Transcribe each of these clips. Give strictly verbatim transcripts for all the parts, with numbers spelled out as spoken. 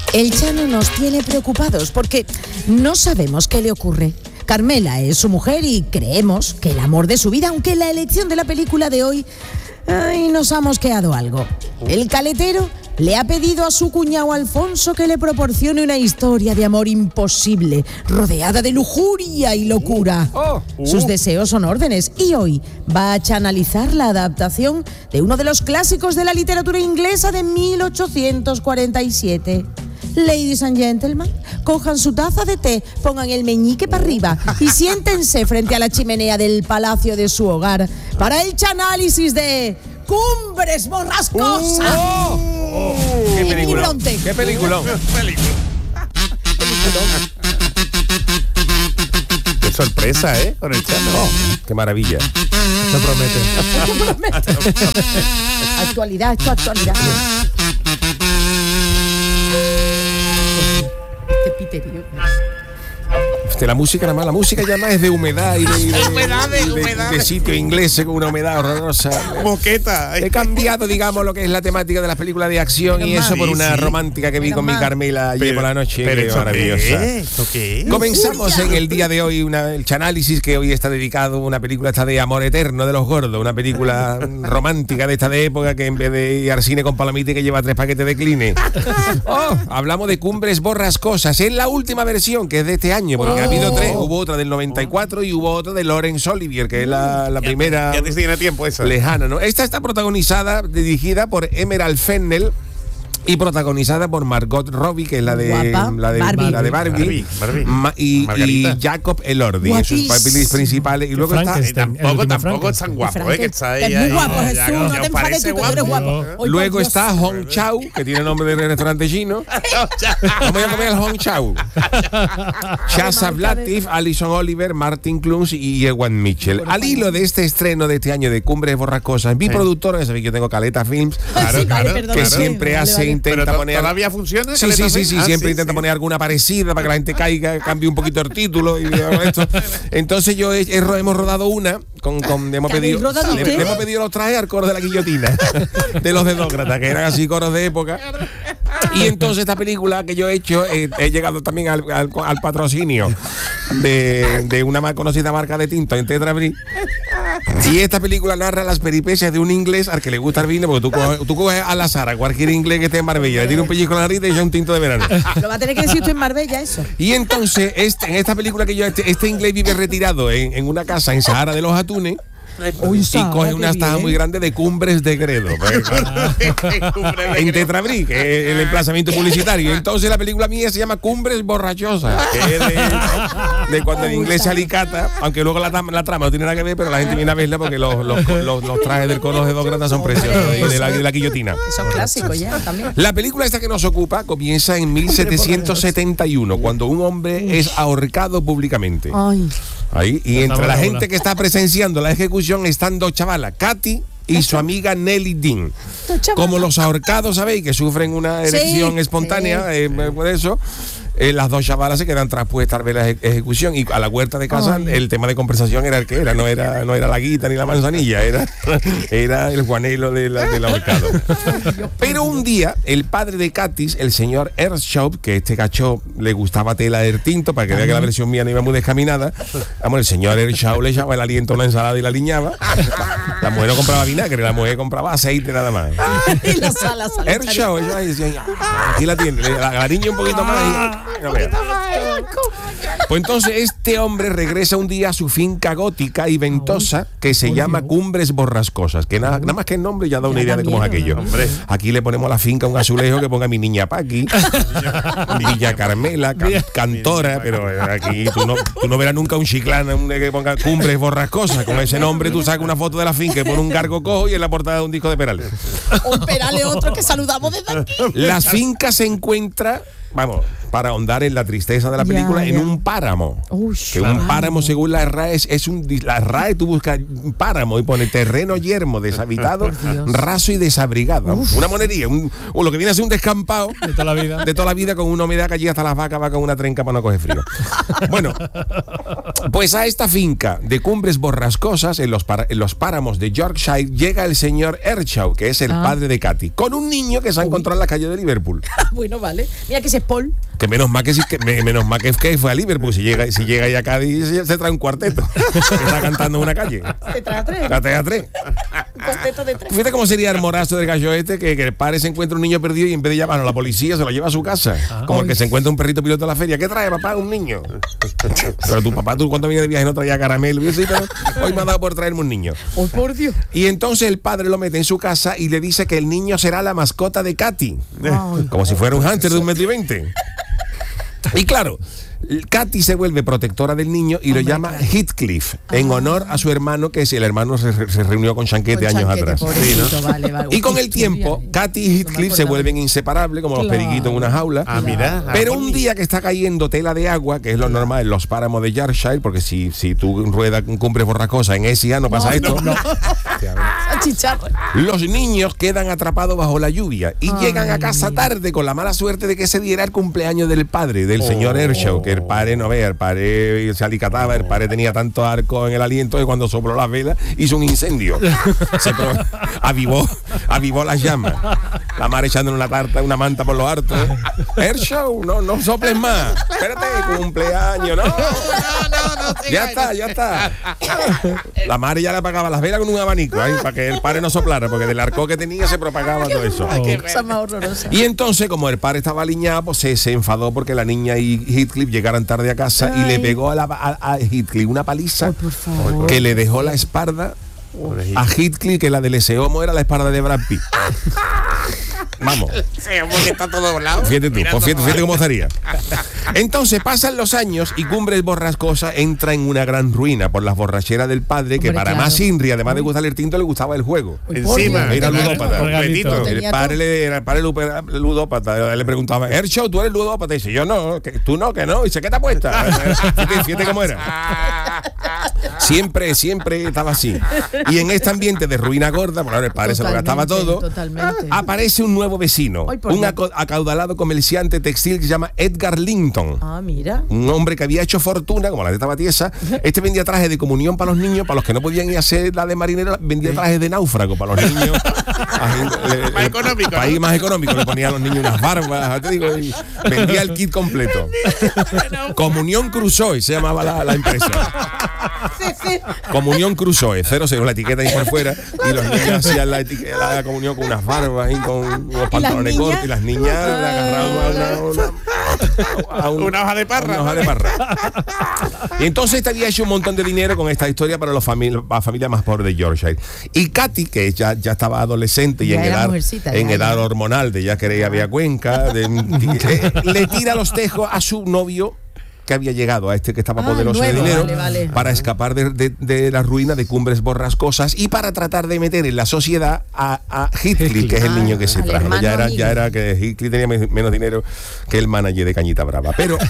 El Chano nos tiene preocupados porque no sabemos qué le ocurre. Carmela es su mujer y creemos que el amor de su vida, aunque la elección de la película de hoy, ay, nos ha mosqueado algo. El caletero le ha pedido a su cuñado Alfonso que le proporcione una historia de amor imposible, rodeada de lujuria y locura. Oh, uh. Sus deseos son órdenes y hoy va a chanalizar la adaptación de uno de los clásicos de la literatura inglesa de mil ochocientos cuarenta y siete. Ladies and gentlemen, cojan su taza de té, pongan el meñique para arriba y siéntense frente a la chimenea del palacio de su hogar para el chanálisis de Cumbres Borrascosas. Oh, oh, oh, ¡Qué película! ¡Qué película! ¡Qué sorpresa, eh! Con el Chano. Oh, ¡qué maravilla! No promete. No promete. Actualidad, esto actualidad. Qué piterío. De la música nada más, la música ya más es de humedad y de, y de, humedad, de, de, humedad. de sitio inglés con una humedad horrorosa. Moqueta. He cambiado, digamos, lo que es la temática de las películas de acción y eso por una romántica que vi con mi Carmela ayer por la noche. Pero que maravillosa. ¿Qué? ¿Esto qué? Comenzamos en el día de hoy una, el chanálisis que hoy está dedicado a una película esta de Amor Eterno de los Gordos, una película romántica de esta de época que en vez de ir al cine con palomita que lleva tres paquetes de Kleenex. Oh, hablamos de Cumbres Borrascosas. Es la última versión que es de este año, porque oh. ha habido tres. Hubo otra del noventa y cuatro y hubo otra de Laurence Olivier, que es la, la primera. Ya te tiene tiempo esa. Lejana, ¿no? Esta está protagonizada, dirigida por Emerald Fennell y protagonizada por Margot Robbie, que es la de Guapa. la de Barbie, la de Barbie, Barbie, Barbie. Ma, y, y Jacob Elordi, en sus papeles principales. Y luego está Eh, tampoco, tampoco es tan guapo, ¿eh? Que está ahí. Es muy guapo, ahí, Jesús, ahí, no ya te enfades parece tú, que tú eres guapo. Hoy, luego por está Dios. Hong Chau, que tiene nombre de restaurante chino. Vamos a comer al Hong Chau. Shazza Latif, Alison Oliver, Martin Clunes y Ewan Mitchell. Al hilo de este estreno de este año de Cumbres Borrascosas, mi sí. productora, ya sabéis que yo tengo Caleta Films, claro, sí, claro, vale, que vale, siempre vale, hace, vale. intenta Pero poner... ¿Todavía funciona? Sí, sí, sí, sí, ah, siempre sí, intenta sí. poner alguna parecida para que la gente caiga, cambie un poquito el título y esto. Entonces yo he, he, hemos rodado una con, con hemos pedido le, le hemos pedido los trajes al coro de la guillotina de los Dedócratas, que eran así coros de época. Y entonces esta película que yo he hecho eh, he llegado también al, al, al patrocinio de, de una más conocida marca de tinto en Tetra Brí. Y esta película narra las peripecias de un inglés al que le gusta el vino, porque tú coges, tú coges al azar a cualquier inglés que esté en Marbella, le tira un pellizco en la nariz y ya un tinto de verano. Lo va a tener que decir tú en Marbella, eso. Y entonces, este, en esta película que yo, este, este inglés vive retirado en, en una casa en Sahara de los Atunes. Uy, y coge una taza muy grande de Cumbres de Gredo, pues, claro, en Tetra Brí, que es el emplazamiento publicitario. Entonces la película mía se llama Cumbres Borrachosas, que es de, de cuando el inglés se alicata, aunque luego la, la trama no tiene nada que ver, pero la gente viene a verla porque los, los, los, los trajes del coro de Dedócratas son preciosos, y de la, de la guillotina. Son clásicos ya también. La película esta que nos ocupa comienza en mil setecientos setenta y uno, cuando un hombre es ahorcado públicamente. Ay. Ahí, y entre la gente que está presenciando la ejecución están dos chavalas, Katy y su amiga Nelly Dean. Como los ahorcados, ¿sabéis? Que sufren una erección sí, espontánea, sí. Eh, por eso eh, las dos chavalas se quedan traspuestas a ver la ejecución, y a la huerta de casa Ay. el tema de conversación era el que era, no era, no era la guita ni la manzanilla, era, era el guanelo de la, del ahorcado. Pero un día, el padre de Katy, el señor Earnshaw, que este cacho le gustaba tela del tinto, para que vea que la versión mía no iba muy descaminada, vamos, el señor Earnshaw le echaba el aliento a una ensalada y la liñaba. La mujer no compraba vinagre, la mujer compraba aceite nada más. Y la sala, sala. Earnshaw, ella decía, aquí la tiene, la, la niña un poquito más y, no vea. Pues entonces este hombre regresa un día a su finca gótica y ventosa que se llama Cumbres Borrascosas, que nada, nada más que el nombre ya da una idea de cómo es aquello. Aquí le ponemos a la finca un azulejo que ponga mi niña Paqui, Villa Carmela, can, Cantora, pero aquí tú no, tú no verás nunca un chiclana que ponga Cumbres Borrascosas. Con ese nombre tú sacas una foto de la finca y pones un gargo cojo y en la portada de un disco de Perales. Un Perales otro que saludamos desde aquí. La finca se encuentra, vamos, para ahondar en la tristeza pasa de la película, ya, en ya. un páramo. Uy, que un páramo, según la R A E, es, es un... La R A E, tú buscas un páramo y pone terreno yermo, deshabitado, raso y desabrigado. Uf. Una monería, un, o lo que viene a ser un descampado de toda la vida. De toda la vida, con una humedad que allí hasta las vacas va con una trenca para no coger frío. Bueno, pues a esta finca de Cumbres Borrascosas, en los, para, en los páramos de Yorkshire, llega el señor Earnshaw, que es el ah. padre de Katy, con un niño que se ha encontrado en la calle de Liverpool. Bueno, vale. Mira que ese es Paul. Que menos mal que, que, menos mal que, que fue a Liverpool. Si llega, si llega ahí a Cádiz, se, se trae un cuarteto. Que está cantando en una calle. Se trae a tres. La trae a tres. Un cuarteto de tres. Fíjate cómo sería el morazo del gallo este, que, que el padre se encuentra un niño perdido y en vez de llamarlo a la policía, se lo lleva a su casa. Ah. Como el que se encuentra un perrito piloto en la feria. ¿Qué trae, papá? Un niño. Pero tu papá, tú cuando venía de viaje no traía caramelo. Y sí, pero hoy me ha dado por traerme un niño. Oh, por Dios. Y entonces el padre lo mete en su casa y le dice que el niño será la mascota de Katy. Ay, como si fuera un hámster de un metro y veinte. Y claro, Katy se vuelve protectora del niño y oh, lo llama God. Heathcliff, ah. en honor a su hermano, que es el hermano se, se reunió con Chanquete con años Chanquete, atrás. Sí, ¿no? Vale, vale. Y con el tiempo, Katy y Heathcliff se vuelven inseparables, como claro. los periquitos en una jaula. Ah, mira. Pero un día que está cayendo tela de agua, que es lo normal en los páramos de Yorkshire, porque si, si tú ruedas Cumbres Borrascosas en Esia, no pasa no, esto. No, no. Los niños quedan atrapados bajo la lluvia y Ay. llegan a casa tarde con la mala suerte de que ese día era el cumpleaños del padre, del oh. señor Earnshaw, que el padre no vea, el padre se alicataba, el padre tenía tanto arco en el aliento que cuando sopló las velas hizo un incendio. Se pro, avivó, avivó las llamas. La madre echándole una tarta, una manta por los hartos. Earnshaw, no, no soples más. Espérate, cumpleaños, no. No, no, no. Ya está, ya está. La madre ya le apagaba las velas con un abanico, ¿eh? Para que el padre no soplara, porque del arco que tenía se propagaba todo eso. Ay, qué cosa más horrorosa. Y entonces, como el padre estaba aliñado, pues se, se enfadó porque la niña y Heathcliff llegaran tarde a casa. Ay. Y le pegó a, la, a, a Heathcliff una paliza. Ay, por favor. Que le dejó la espalda a Heathcliff, que la del S E O M O era la espalda de Brad Pitt. Vamos. Sí, porque está todo volado. Fíjate tú, pues fíjate, fíjate cómo estaría. Entonces pasan los años y Cumbres Borrascosas entra en una gran ruina por las borracheras del padre, Hombre, que para claro. más Inri, además de gustarle el tinto, le gustaba el juego. Uy, encima. Era ludópata. El padre, le, el padre ludópata. Le preguntaba, Earnshaw, ¿tú eres ludópata? Y dice, yo no, que tú no, que no. Y dice, ¿qué te apuestas? Fíjate, fíjate cómo era. Siempre, siempre estaba así. Y en este ambiente de ruina gorda, por ahora el padre totalmente, se lo gastaba todo, totalmente. Aparece un nuevo vecino, Ay, un aco- acaudalado comerciante textil que se llama Edgar Linton. Ah, mira. Un hombre que había hecho fortuna, como la de esta tiesa. Este vendía trajes de comunión para los niños, para los que no podían ir a hacer la de marinero, vendía trajes de náufrago para los niños. le, más económico. País ¿no? más económico, le ponía a los niños unas barbas, te digo, y vendía el kit completo. Comunión Crusoe se llamaba la, la empresa. Sí, sí. Comunión Crusoe, cero cero, la etiqueta ahí por fuera, y los niños hacían la, etiqueta, la comunión con unas barbas y con unos pantalones cortos, y las niñas le agarraban a una, una, a un, una hoja de parra. Una hoja de parra. Y entonces este había hecho un montón de dinero con esta historia para los famili- la familia más pobre de Yorkshire. Y Katy, que ya, ya estaba adolescente y ya en edad, en edad hormonal, de ya querer había cuenca, de, de, le tira los tejos a su novio, que había llegado a este que estaba ah, poderoso nuevo, de dinero, vale, vale. para escapar de, de, de la ruina de Cumbres Borrascosas y para tratar de meter en la sociedad a, a Heathcliff, que es el niño que se trajo. Ya era, ya era que Heathcliff tenía menos dinero que el manager de Cañita Brava. Pero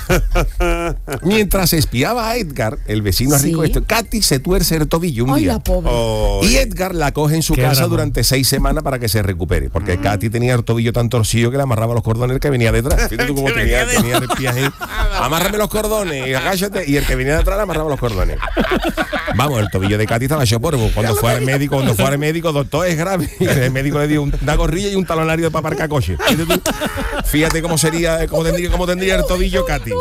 mientras espiaba a Edgar, el vecino ¿Sí? rico, esto, Katy se tuerce el tobillo un Ay, día. La pobre. Oh. Y Edgar la coge en su Qué casa durante seis semanas para que se recupere, porque mm. Katy tenía el tobillo tan torcido que le amarraba los cordones que venía detrás. Fíjate tú cómo tenía, tenía el pie ahí. Amárrame los cordones y agáchate, y el que venía de atrás le amarraba los cordones. Vamos, el tobillo de Katy estaba hecho polvo. Cuando fue al médico, cuando fue al médico, doctor, es grave. Y el médico le dio un, una gorrilla y un talonario para aparcar coche. Fíjate, fíjate cómo sería, cómo tendría, cómo tendría el tobillo Katy.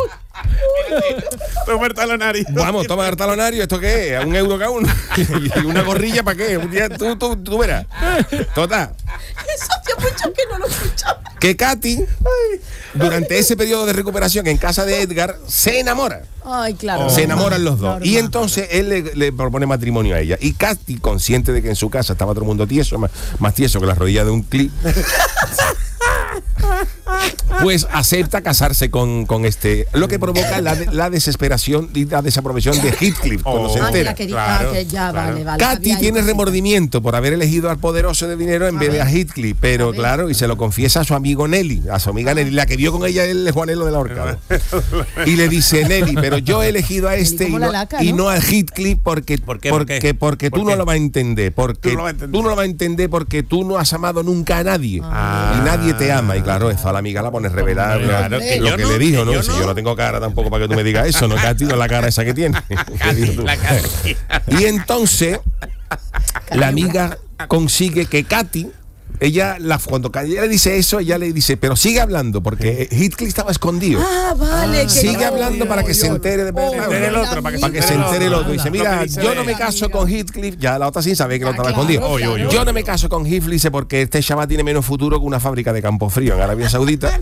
Toma el talonario. Vamos, toma el talonario, ¿esto qué es? Un euro cada uno. Y una gorrilla para qué. Un día tú, tú, tú verás. Total. Eso hacía mucho que no lo escuchaba. Que Katy, durante ese periodo de recuperación en casa de Edgar, se enamora. Ay, claro. Se enamoran los dos. Normal. Y entonces él le, le propone matrimonio a ella. Y Katy, consciente de que en su casa estaba todo el mundo tieso, más, más tieso que las rodillas de un clip. pues acepta casarse con, con este, lo que provoca la, la desesperación y la desaprobación de Heathcliff cuando Oh. se Ah, entera. mira, que, Claro, ah, que ya, claro. vale, vale. Katy Había tiene ahí- remordimiento por haber elegido al poderoso de dinero en A vez de a ver. Heathcliff, pero A ver. claro, y se lo confiesa a su amigo Nelly, a su amiga Nelly, la que vio con ella el Juanelo del ahorcado. Y le dice, Nelly, pero yo he elegido a este y como no, la laca, y ¿no? no a Heathcliff porque, ¿Por qué? ¿Por porque, qué? porque ¿Por tú qué? no lo vas a entender, porque Tú no lo vas a entender. tú no lo vas a entender porque tú no has amado nunca a nadie Ah. y nadie te ama. Y claro, eso a la amiga la pones revelar Claro, que lo yo que no, le dijo, que ¿no? yo Si no. yo no tengo cara tampoco para que tú me digas eso, ¿no, Katy? No la cara esa que tiene. ¿Qué dices tú? La cara. Y entonces la amiga consigue que Katy, ella la, cuando ella le dice eso, ella le dice, pero sigue hablando, porque Heathcliff estaba escondido. Ah, vale. que Sigue no, hablando yo, para que yo, se entere de oh, verdad. el otro, para que Para que se entere el otro. Dice, mira, yo no me caso con Heathcliff, ya la otra sin saber que lo Ah, estaba claro, escondido. claro. Oy, oy, oy. Yo no me caso con Heathcliff, dice, porque este chaval tiene menos futuro que una fábrica de campo frío en Arabia Saudita.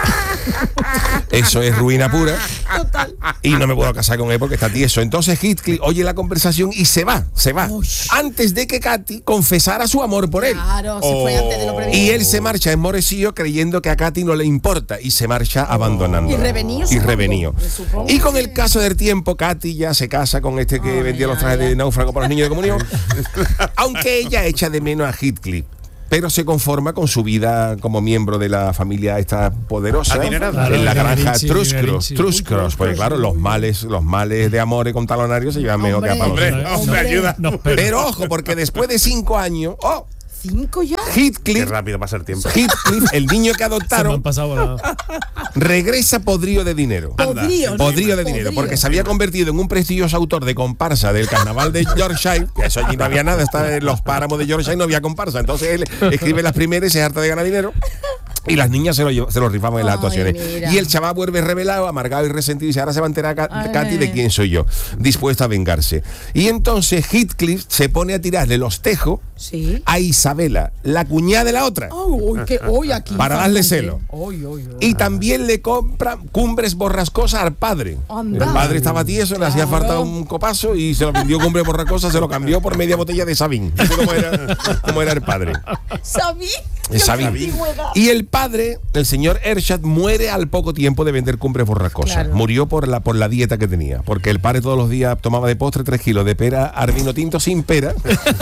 Eso es ruina pura. Total. Y no me puedo casar con él porque está tieso. Entonces Heathcliff oye la conversación y se va, se va. Uy. Antes de que Katy confesara su amor por él. Claro, se fue Oh. antes de lo previsto. Y él se marcha enmorecido creyendo que a Katy no le importa y se marcha abandonando. Y revenido, Y supongo. revenido. Me supongo Y con que- el caso del tiempo, Katy ya se casa con este que Ay, vendía los ay, trajes de ay. náufrago para los niños de comunión. Aunque ella echa de menos a Heathcliff. Pero se conforma con su vida como miembro de la familia esta poderosa Adinerada. en la Claro, granja Merici, Truscross. Merici. Truscross, porque claro, los males, los males de amores con talonarios se llevan mejor que a palos. Hombre, Hombre, hombre, ayuda. Nos pega. Pero ojo, porque después de cinco años, oh, ¿Cinco ya? Qué Heathcliff, rápido pasa el tiempo. Heathcliff, el niño que Se me han adoptaron, pasado volando. regresa podrido de dinero. Podrío, ¿no? Podrido de dinero, Podrío. porque se había convertido en un prestigioso autor de comparsa del carnaval de Yorkshire, que eso allí no había nada, está en los páramos de Yorkshire no había comparsa. Entonces él escribe las primeras y se harta de ganar dinero. Y las niñas se lo, llev- se lo rifaban en las Ay, actuaciones. mira. Y el chaval vuelve revelado, amargado y resentido. Y dice, ahora se va a enterar Ka- Ay. Katy de quién soy yo, dispuesta a vengarse. Y entonces Heathcliff se pone a tirarle los tejos Sí. a Isabela, la cuñada de la otra. Uy, que hoy aquí. Para darle celo. Uy, uy, uy. Y también le compra cumbres borrascosas al padre. Anda. El padre estaba tieso, le hacía Claro. falta un copazo y se lo vendió cumbres borrascosas, se lo cambió por media botella de Sabín. ¿Viste cómo era, cómo era el padre? ¿Sabí? El Sabín. Y el padre, el señor Ershad, muere al poco tiempo de vender cumbres borrascosas. Claro. Murió por la, por la dieta que tenía. Porque el padre todos los días tomaba de postre tres kilos de pera al vino tinto sin pera.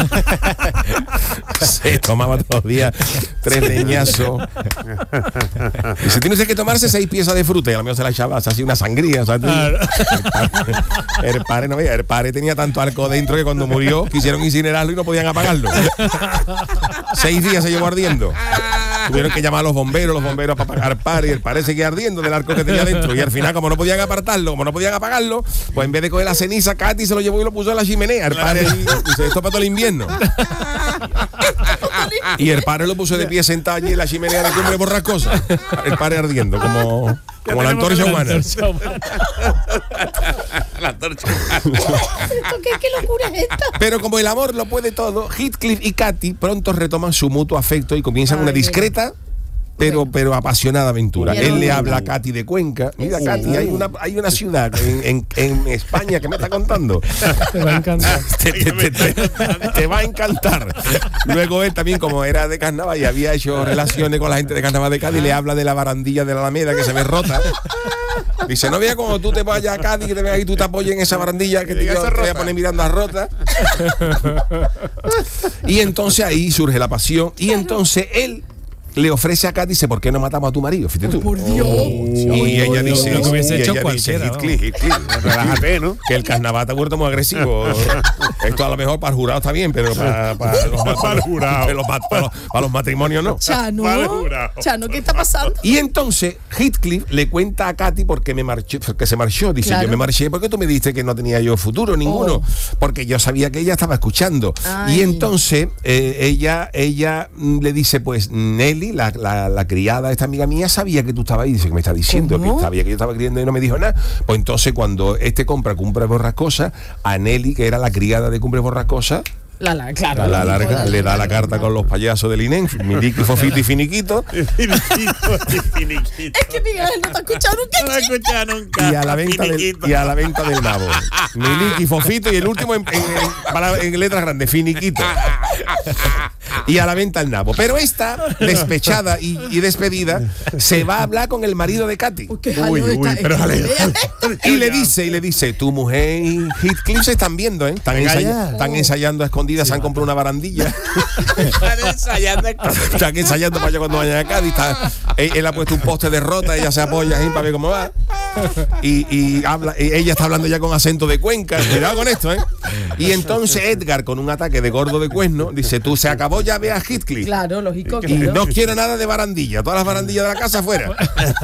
Se tomaba todos los días tres leñazos. Y si tienes que tomarse seis piezas de fruta, y a lo mejor se la echaba así una sangría. ¿Sabes? Claro. El padre, el padre no veía, el padre tenía tanto alcohol dentro que cuando murió quisieron incinerarlo y no podían apagarlo. Seis días se llevó ardiendo. Tuvieron que llamar a los bomberos, los bomberos para apagar el padre, y el padre seguía ardiendo del arco que tenía dentro. Y al final, como no podían apartarlo, como no podían apagarlo, pues en vez de coger la ceniza, Katy se lo llevó y lo puso en la chimenea. El padre ahí, dice, esto es para todo el invierno. Y el padre lo puso de pie sentado allí en la chimenea de cumbre borrascosa. El padre ardiendo, como, como la antorcha humana. La antorcha. ¿Esto qué, qué locura es esta? Pero como el amor lo puede todo, Heathcliff y Katy pronto retoman su mutuo afecto y comienzan Ay, una mira. discreta pero, pero apasionada aventura. Bien, Él le bien. habla a Katy de Cuenca. Mira, Sí. Katy, hay una, hay una ciudad en, en- en España que me está contando. Te va a encantar. Te, te- te- te- te va a encantar. Luego él también, como era de carnaval y había hecho relaciones con la gente de carnaval de Cádiz, le habla de la barandilla de la Alameda que se ve rota. Dice, no veas cuando tú te vayas a Cádiz, que te veas y tú te apoyes en esa barandilla que te, Diga, yo esa te voy a rota. poner mirando a rota. Y entonces ahí surge la pasión. Y entonces él le ofrece a Katy, dice, ¿por qué no matamos a tu marido? Fíjate tú. Por Dios. Y ella dice, Lo que hubiese y hecho ella dice, cualquiera, Heathcliff, Heathcliff, Relájate, ¿no? que el carnaval te ha vuelto muy agresivo. Esto a lo mejor para el jurado está bien, pero para, para los, Para el jurado. para los, para los- para los matrimonios no. Chano. Vale, jurado. Chano, ¿qué está pasando? Y entonces Heathcliff le cuenta a Katy porque me marché, que se marchó. Dice, Claro. yo me marché porque tú me dijiste que no tenía yo futuro ninguno. Oh. Porque yo sabía que ella estaba escuchando. Ay. Y entonces eh, ella, ella mm, le dice, pues Nelly, la, la, la criada, esta amiga mía, sabía que tú estabas ahí. Dice, que me está diciendo ¿Cómo? que sabía que yo estaba criando y no me dijo nada. Pues entonces cuando este compra Cumbres Borrascosas, a Nelly, que era la criada de Cumbres Borrascosas, La, la, claro. a la la- larga le da la carta con los payasos del I N E M, Miliki, Fofito y Finiquito. Finiquito, finiquito. Es que Miguel no te ha escuchado nunca. No la he escuchado nunca. Y a la venta del, Finiquito. y a la venta del nabo. Miliki, Fofito y el último en, en- en- para- en letras grandes, Finiquito. y a la venta el nabo. Pero esta, despechada y, y despedida, se va a hablar con el marido de Katy. Uy, uy, pero jale. Y le dice, y le dice, tu mujer y Heathcliff se están viendo, ¿eh? Están, Venga ensaya- ya. están ensayando a escondidas, se han comprado una barandilla. Están ensayando. Están ensayando para allá cuando vayan a Cádiz. Está- él, él ha puesto un poste de rota, ella se apoya ahí para ver cómo va. Y, y habla, y ella está hablando ya con acento de Cuenca. Cuidado con esto, ¿eh? Y entonces Edgar, con un ataque de gordo de cuerno, dice, tú se acabó, ya ve a Heathcliff. Claro, lógico. Y Claro. no quiero nada de barandilla, todas las barandillas de la casa afuera.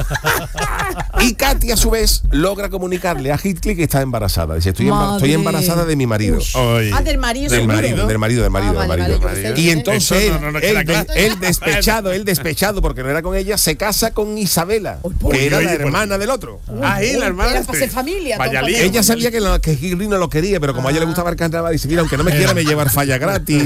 Y Katy, a su vez, logra comunicarle a Heathcliff que está embarazada. Dice, estoy, embar- estoy Madre. embarazada de mi marido. Ush. Oye. Ah, del marido. Del seguro. marido, del marido, del marido, Ah, del vale, marido. vale, que usted- Y entonces Eso él, no, no queda él, claro. él despechado, él despechado, porque no era con ella, se casa con Isabela, Uy, que era uy, la uy, hermana del otro. Ahí, la hermana. Era para ser familia. Vaya todo lío. para- Ella sabía que, lo, que Heathcliff no lo quería, pero como a ella le gustaba el carnaval, dice, mira, aunque no me quiera, me llevar falla gratis.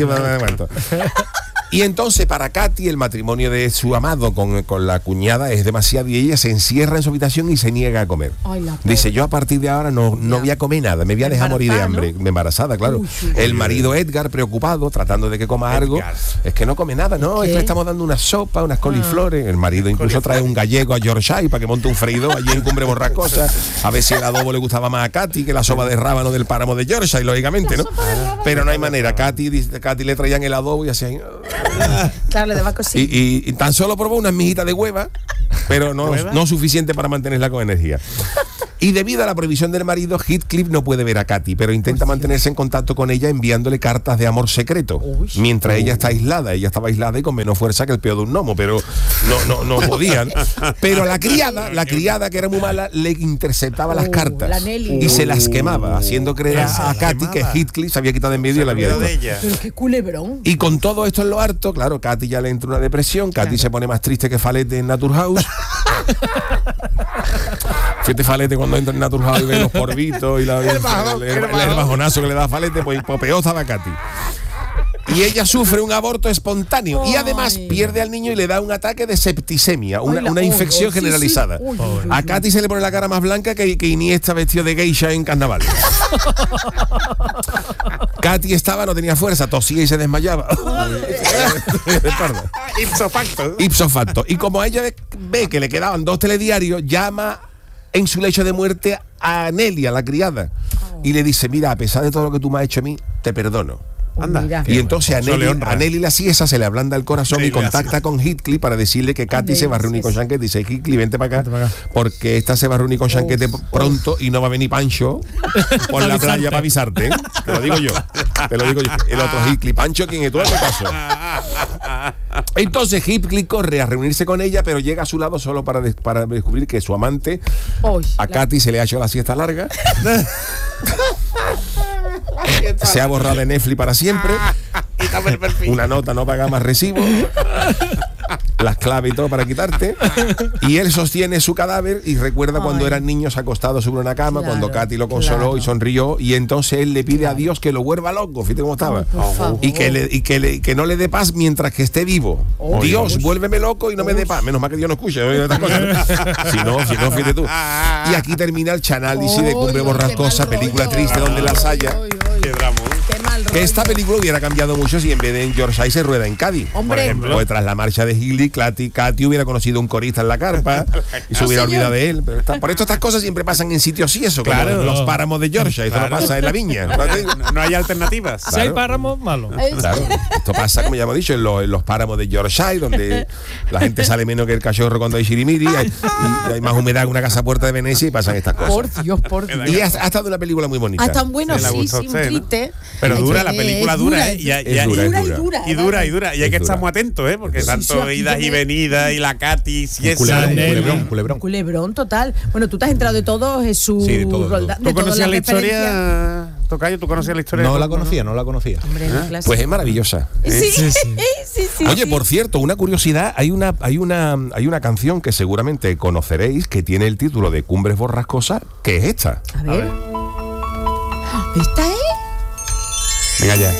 Y entonces para Katy el matrimonio de su amado con, con la cuñada es demasiado y ella se encierra en su habitación y se niega a comer. Ay, la pobre. Dice, yo a partir de ahora no, no voy a comer nada, me voy a dejar morir de Embarazada, hambre. Me embarazada, claro. Uy, uy, el marido Edgar, preocupado, tratando de que coma algo, Edgar. es que no come nada, no, es que ¿Qué? le estamos dando una sopa, unas coliflores. El marido incluso trae un gallego a Yorkshire para que monte un freidor allí en Cumbre Borrascosa, a ver si el adobo le gustaba más a Katy que la sopa de rábano del páramo de Yorkshire, lógicamente, ¿no? Pero no hay manera. Katy, dice- Katy le traían el adobo y hacían... Claro, le daba Y, cosita. y- y tan solo probó unas mijitas de hueva, pero no, ¿Hueva? no suficiente para mantenerla con energía. Y debido a la prohibición del marido, Heathcliff no puede ver a Katy, pero intenta mantenerse en contacto con ella enviándole cartas de amor secreto. Uy. Mientras ella está aislada, ella estaba aislada y con menos fuerza que el peo de un gnomo, pero no, no, no podían. Pero la criada, la criada que era muy mala, le interceptaba las Uh, cartas la Nelly. y se las quemaba, haciendo creer Ah, se a, a las Katy que quemaba. Heathcliff se había quitado en medio y la había Olvidó dejado. de ella. Pero qué culebrón. Y con todo esto en lo harto, claro, Katy ya le entra una depresión, Katy Claro. se pone más triste que Falete en Naturhaus. Fíjate Falete cuando entra en Naturhaus y ve los porbitos y la, el, bajón, el- el el- bajón. el bajonazo que le da a Falete, pues, pues peor estaba Katy. Y ella sufre un aborto espontáneo y además Ay. pierde al niño y le da un ataque de septicemia, una, Ay, la- una uy, infección uy, sí, sí. generalizada. Uy, uy, uy, A uy. Katy se le pone la cara más blanca que, que Iniesta vestido de geisha en carnaval. Katy estaba, no tenía fuerza, tosía y se desmayaba. Perdón. Ipso facto. Ipso facto. Y como ella ve, ve que le quedaban dos telediarios, llama en su lecho de muerte a Nelia, la criada, y le dice, mira, a pesar de todo lo que tú me has hecho a mí, te perdono. Uy, Anda. mira. Y entonces a Eso le Nelly, honra. a Nelly la Ciesa se le ablanda el corazón Nelly y contacta la con Heathcliff para decirle que Katy Nelly se va a reunir con Ciesa. Shanket. Dice, Heathcliff, vente para acá, Vente para acá. porque esta se va a reunir con Shanket pronto y no va a venir Pancho por la playa para avisarte. ¿eh? Te lo digo yo. Te lo digo yo. El otro Heathcliff. Pancho, ¿quién es tú? Hazme caso. Entonces Heathcliff corre a reunirse con ella, pero llega a su lado solo para, des- para descubrir que su amante, Uy, a la- Katy, se le ha hecho la siesta larga. Se ha borrado de Netflix para siempre. Quítame el perfil. Una nota, no paga más recibo. Las claves y todo para quitarte. Y él sostiene su cadáver y recuerda cuando Ay. eran niños acostados sobre una cama, Claro, cuando Katy lo consoló claro. y sonrió. Y entonces él le pide a Dios que lo vuelva loco. Fíjate cómo estaba. Ay, por favor. Y que, le, y que, le- que no le dé paz mientras que esté vivo. Uy. Dios, vuélveme loco y no me dé paz. Menos mal que Dios no escucha. ¿no? Estas cosas, ¿no? Si no, si no, fíjate tú. Y aquí termina el chanálisis de Cumbre Uy, Borrascosa, qué mal película rollo. triste donde las haya. Uy, uy, Qué drama. Qué mal rollo. Que esta película hubiera cambiado mucho si en vez de en Yorkshire se rueda en Cádiz. Hombre. Por ejemplo, pues tras la marcha de Hildy, Katy, Katy hubiera conocido un corista en la carpa y se hubiera señor. olvidado de él. Pero está- por esto estas cosas siempre pasan en sitios y eso, Claro. como los páramos de Yorkshire. Esto Claro. no pasa en la viña. ¿no te digo? No, no hay alternativas. Si hay páramos, malo. Es- Claro, esto pasa, como ya hemos dicho, en los, en los páramos de Yorkshire, donde la gente sale menos que el cachorro cuando hay chirimiri, hay, y hay más humedad que una casa puerta de Venecia y pasan estas cosas. Por Dios, por Dios. Y ha, ha estado una película muy bonita. Ah, tan bueno, Se la sí, gustó a sí, un usted, ¿no? triste. Pero Hay dura, que- la película es dura, ¿eh? Y, hay- y Es hay- dura, es dura y dura. dura. y dura, y dura. Y hay Es que dura. estar muy atentos, ¿eh? Porque Sí, tanto sí, aquí idas y tiene- venidas y la Katy, si es Culebrón, Nelly. culebrón, culebrón. Culebrón total. Bueno, tú te has enterado de todo, Jesús. Sí, de todo, de todo. Rolda- de ¿Tú todas conocías las la referencias. historia, Tocayo? ¿Tú conocías la historia? No de- la conocía, no la conocía. Hombre, en la clase. Pues es maravillosa. ¿eh? Sí, sí, Sí, sí, sí. Oye, sí. por cierto, una curiosidad, hay una, hay una, hay una canción que seguramente conoceréis que tiene el título de Cumbres Borrascosas, que es esta. A ver. ¿Esta es? Venga ya.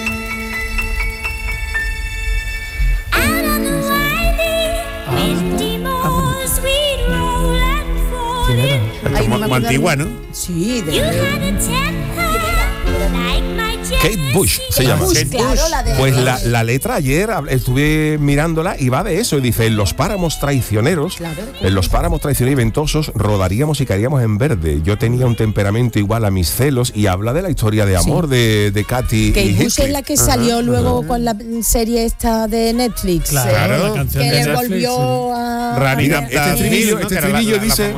Out on the winding, misty moors we'd roll and fall in. Esto Ay, es no muy me muy acuerdo. antigua, ¿no? Sí, de You had a temper like my Kate Bush se llama. Bush, claro, la de- Pues la, la letra ayer hab- estuve mirándola y va de eso. Y dice, en los páramos traicioneros, Claro. en los páramos traicioneros y ventosos, rodaríamos y caeríamos en verde. Yo tenía un temperamento igual a mis celos, y habla de la historia de amor de, de Katy Kate y Bush Heathcliff. es la que salió luego con la serie esta de Netflix. Claro, eh, la canción que de le Netflix, volvió a. Rani Mira, Canta este Bill, estribillo, ¿no? este Que era la- estribillo la- la dice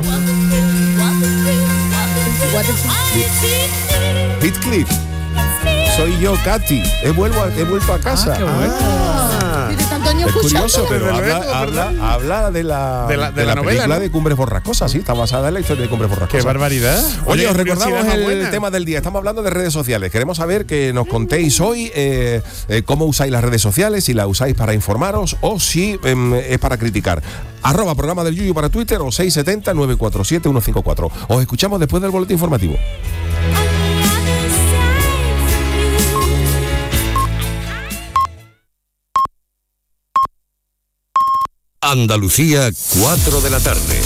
Heathcliff, soy yo, Katy. He, vuelvo a- he vuelto a casa. Ah, de tanto año Es escuchando. curioso, pero Desde habla, luego, habla, ¿verdad? habla de la, De la- de la novela, película ¿no? de Cumbres Borrascosas, sí, está basada en la historia de Cumbres Borrascosas. Qué barbaridad. Oye, os qué recordamos curiosidad más el buena. tema del día. Estamos hablando de redes sociales. Queremos saber que nos contéis hoy eh, eh, cómo usáis las redes sociales, si las usáis para informaros o si eh, es para criticar. Arroba programa del Yuyu para Twitter o seis siete cero, nueve cuatro siete, uno cinco cuatro. Os escuchamos después del boletín informativo. Andalucía, cuatro de la tarde.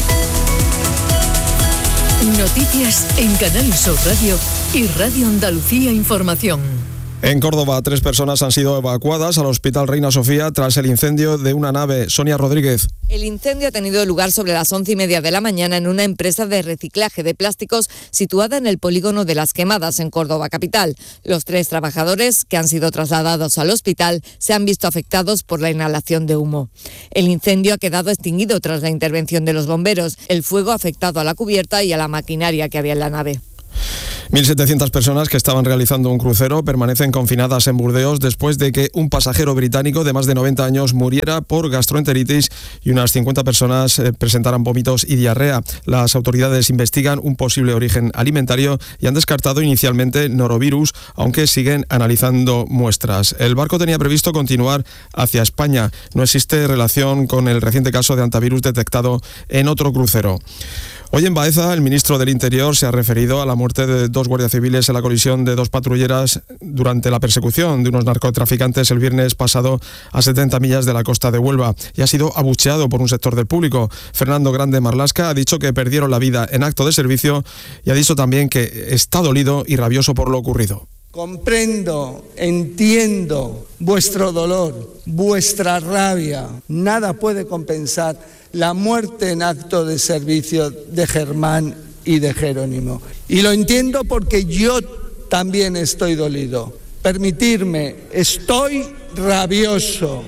Noticias en Canal Sur Radio y Radio Andalucía Información. En Córdoba, tres personas han sido evacuadas al Hospital Reina Sofía tras el incendio de una nave. Sonia Rodríguez. El incendio ha tenido lugar sobre las once y media de la mañana en una empresa de reciclaje de plásticos situada en el polígono de Las Quemadas, en Córdoba capital. Los tres trabajadores, que han sido trasladados al hospital, se han visto afectados por la inhalación de humo. El incendio ha quedado extinguido tras la intervención de los bomberos. El fuego ha afectado a la cubierta y a la maquinaria que había en la nave. mil setecientas personas que estaban realizando un crucero permanecen confinadas en Burdeos después de que un pasajero británico de más de noventa años muriera por gastroenteritis y unas cincuenta personas eh, presentaran vómitos y diarrea. Las autoridades investigan un posible origen alimentario y han descartado inicialmente norovirus, aunque siguen analizando muestras. El barco tenía previsto continuar hacia España. No existe relación con el reciente caso de hantavirus detectado en otro crucero. Hoy en Baeza, el ministro del Interior se ha referido a la muerte de dos guardias civiles en la colisión de dos patrulleras durante la persecución de unos narcotraficantes el viernes pasado a setenta millas de la costa de Huelva, y ha sido abucheado por un sector del público. Fernando Grande Marlasca ha dicho que perdieron la vida en acto de servicio y ha dicho también que está dolido y rabioso por lo ocurrido. Comprendo, entiendo vuestro dolor, vuestra rabia. Nada puede compensar la muerte en acto de servicio de Germán y de Jerónimo. Y lo entiendo porque yo también estoy dolido. Permitirme, estoy rabioso.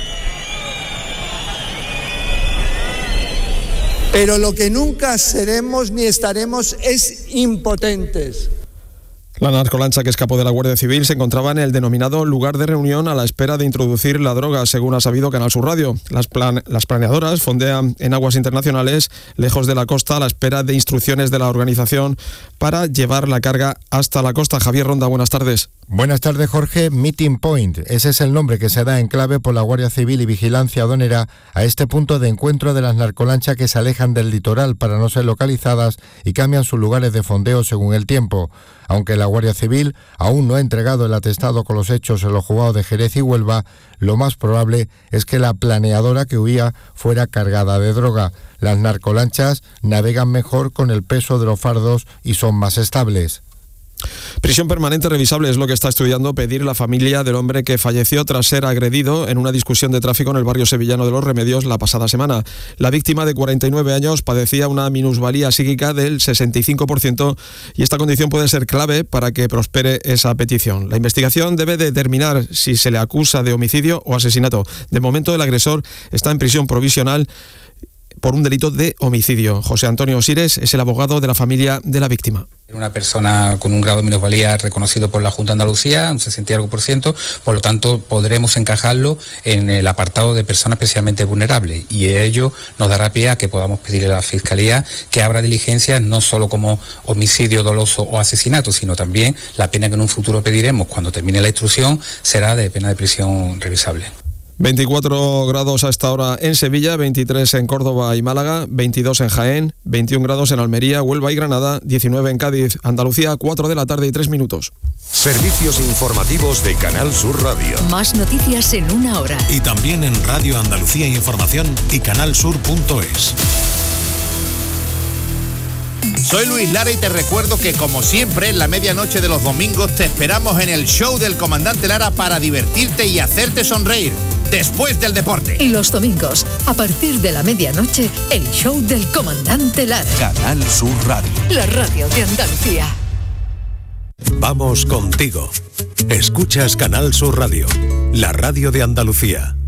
Pero lo que nunca seremos ni estaremos es impotentes. La narcolancha que escapó de la Guardia Civil se encontraba en el denominado lugar de reunión a la espera de introducir la droga, según ha sabido Canal Sur Radio. Las, plan- las planeadoras fondean en aguas internacionales, lejos de la costa, a la espera de instrucciones de la organización para llevar la carga hasta la costa. Javier Ronda, buenas tardes. Buenas tardes, Jorge. Meeting Point, ese es el nombre que se da en clave por la Guardia Civil y Vigilancia Aduanera a este punto de encuentro de las narcolanchas que se alejan del litoral para no ser localizadas y cambian sus lugares de fondeo según el tiempo. Aunque la Guardia Civil aún no ha entregado el atestado con los hechos en los juzgados de Jerez y Huelva, lo más probable es que la planeadora que huía fuera cargada de droga. Las narcolanchas navegan mejor con el peso de los fardos y son más estables. Prisión permanente revisable es lo que está estudiando pedir la familia del hombre que falleció tras ser agredido en una discusión de tráfico en el barrio sevillano de Los Remedios la pasada semana. La víctima, de cuarenta y nueve años, padecía una minusvalía psíquica del sesenta y cinco por ciento y esta condición puede ser clave para que prospere esa petición. La investigación debe determinar si se le acusa de homicidio o asesinato. De momento, el agresor está en prisión provisional por un delito de homicidio. José Antonio Osires es el abogado de la familia de la víctima. Una persona con un grado de minusvalía reconocido por la Junta de Andalucía, un sesenta y algo por ciento, por lo tanto podremos encajarlo en el apartado de personas especialmente vulnerables, y ello nos dará pie a que podamos pedirle a la Fiscalía que abra diligencias no solo como homicidio doloso o asesinato, sino también la pena que en un futuro pediremos cuando termine la instrucción será de pena de prisión revisable. veinticuatro grados a esta hora en Sevilla, veintitrés en Córdoba y Málaga, veintidós en Jaén, veintiún grados en Almería, Huelva y Granada, diecinueve en Cádiz. Andalucía, cuatro de la tarde y tres minutos. Servicios informativos de Canal Sur Radio. Más noticias en una hora. Y también en Radio Andalucía Información y canalsur punto es. Soy Luis Lara y te recuerdo que, como siempre, en la medianoche de los domingos te esperamos en el show del Comandante Lara para divertirte y hacerte sonreír después del deporte. Y los domingos, a partir de la medianoche, el show del Comandante Lara. Canal Sur Radio. La radio de Andalucía. Vamos contigo. Escuchas Canal Sur Radio, la radio de Andalucía.